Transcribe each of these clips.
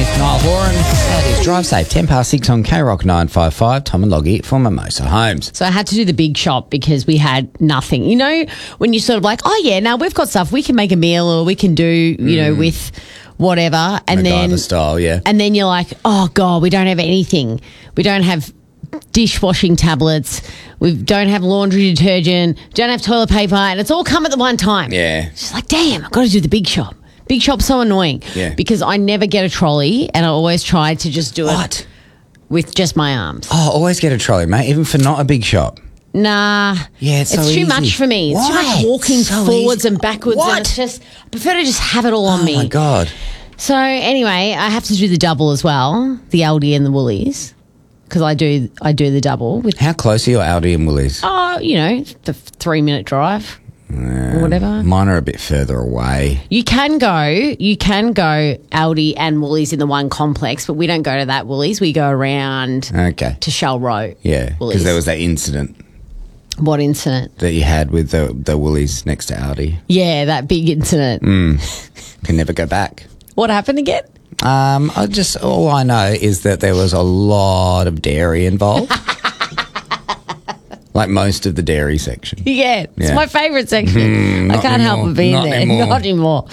with Niall Horan. That is Drive Safe, 10 past 6 on K-Rock 955. Tom and Loggy for Mimosa Homes. So I had to do the big shop because we had nothing. You know, when you sort of like, oh yeah, now we've got stuff. We can make a meal or we can do, you know, with whatever. And MacGyver style, yeah. And then you're like, oh God, we don't have anything. We don't have dishwashing tablets. We don't have laundry detergent. Don't have toilet paper. And it's all come at the one time. Yeah. It's like, damn, I've got to do the big shop. Big shop's so annoying. Yeah. Because I never get a trolley and I always try to just do it with just my arms. Oh, always get a trolley, mate, even for not a big shop. Nah. Yeah, it's so too easy. much for me. It's too much walking So forwards easy. and backwards. What? And it's just, I prefer to just have it all on me. Oh, my God. So anyway, I have to do the double as well, the Aldi and the Woolies, because I do the double with, How close are your Aldi and Woolies? oh, you know, the 3-minute drive or whatever. Mine are a bit further away. You can go Aldi and Woolies in the one complex, but we don't go to that Woolies. We go around Okay. to Shell Row. Yeah, Woolies. because there was that incident What incident? that you had with the Woolies next to Aldi. Yeah, that big incident. Can never go back. What happened again? All I know is that there was a lot of dairy involved. Like most of the dairy section. Yeah, it's Yeah. my favourite section. I not can't help anymore. but being Not there. anymore. Not anymore.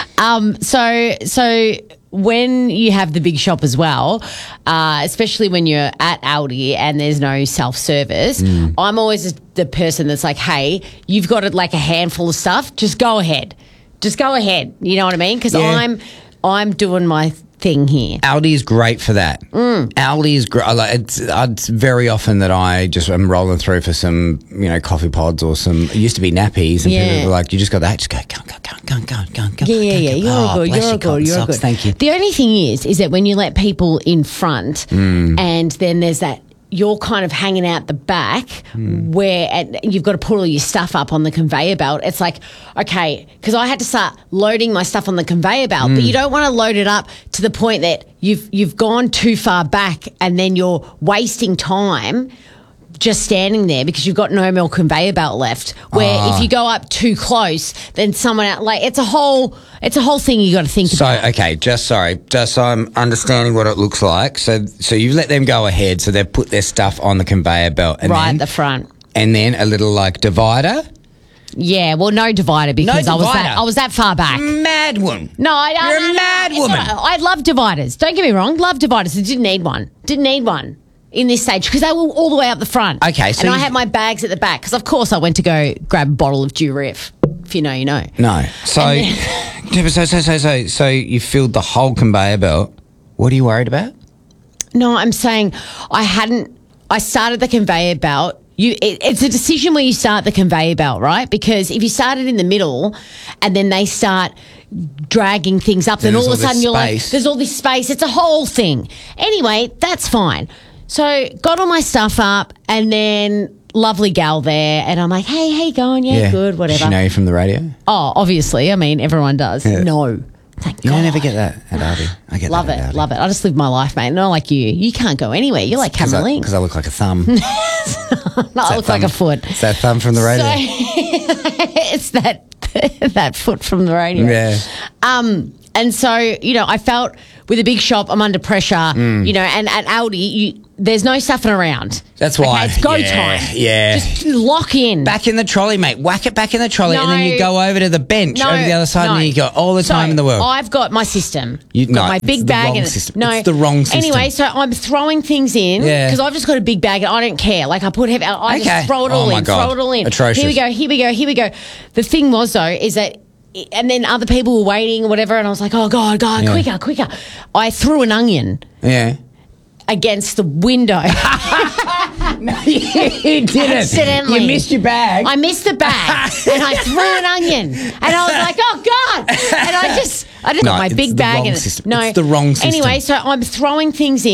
So when you have the big shop as well, especially when you're at Aldi and there's no self-service, I'm always the person that's like, hey, you've got like a handful of stuff, just go ahead. Just go ahead. You know what I mean? Because Yeah. I'm doing my thing here. Aldi is great for that. Aldi is great. It's very often that I just am rolling through for some, coffee pods or some. It used to be nappies, and Yeah. people were like, "You just got that? Just go. Yeah. You're Oh, good. bless You're your good. cotton You're socks, good. Thank you. The only thing is that when you let people in front, and then there's that. You're kind of hanging out the back where you've got to put all your stuff up on the conveyor belt. It's like, okay, because I had to start loading my stuff on the conveyor belt, but you don't want to load it up to the point that you've gone too far back and then you're wasting time just standing there because you've got no more conveyor belt left. Where if you go up too close, then someone out, like it's a whole thing you got to think So, about. okay, just so I'm understanding what it looks like. So you let them go ahead. So they've put their stuff on the conveyor belt, and Right then, at the front. and then a little like divider. Yeah, well, no divider because No divider. I was that far back. Mad one. No, You're a mad it's woman. not- I love dividers. Don't get me wrong. Love dividers. I didn't need one. In this stage because they were all the way up the front. Okay, so and I you- had my bags at the back because of course I went to go grab a bottle of Durif. If you know, you know. No. So, so you filled the whole conveyor belt. What are you worried about? No, I'm saying I started the conveyor belt. It's a decision where you start the conveyor belt, right? Because if you start it in the middle and then they start dragging things up, then There's all of a all sudden this you're like, space. there's all this space. It's a whole thing. Anyway, that's fine. So got all my stuff up and then lovely gal there and I'm like, hey, how you going? Yeah, good, Does whatever. she know you from the radio? Oh, obviously. I mean, everyone does. Yeah. No. Thank You God. don't ever get that at Aldi. I get Love that at it, Aldi. love it. I just live my life, mate. Not like you. You can't go anywhere. You're like Cameron Link. Because I look like a thumb. No, I look like a foot. It's that thumb from the radio. So, it's that foot from the radio. Yeah. And so, I felt with a big shop, I'm under pressure, and at Aldi, there's no stuffing around. That's why. Okay, it's go Yeah, time. yeah. Just lock in. Back in the trolley, mate. Whack it back in the trolley, and then No. you go over to the bench No, over the other side, no. and you got all the time So, in the world. I've got my system. You- got no, my it's big the bag. wrong and system. No, It's the wrong system. Anyway, so I'm throwing things in Yeah. because I've just got a big bag and I don't care. Like I put heavy. I Okay. just throw it all Oh, my in. God. Throw it all in. Atrocious. Here we go. The thing was though is that. And then other people were waiting or whatever, and I was like, oh, God, Yeah. quicker. I threw an onion Yeah. against the window. No, you didn't. Accidentally. You missed your bag. I missed the bag, and I threw an onion, and I was like, "Oh God!" And I just No, got my it's big the bag, wrong and system. no, It's the wrong system. Anyway, so I'm throwing things in.